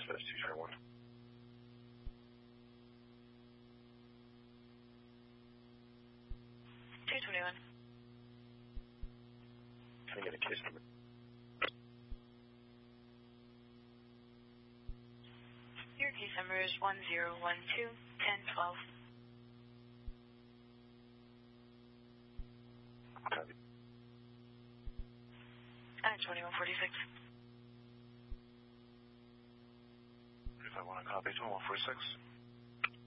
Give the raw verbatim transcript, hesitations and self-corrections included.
That's two three one. two twenty-one. Can I get a case number? Your case number is one zero one two ten twelve. Copy. At twenty-one forty-six. If I want to copy twenty-one forty-six.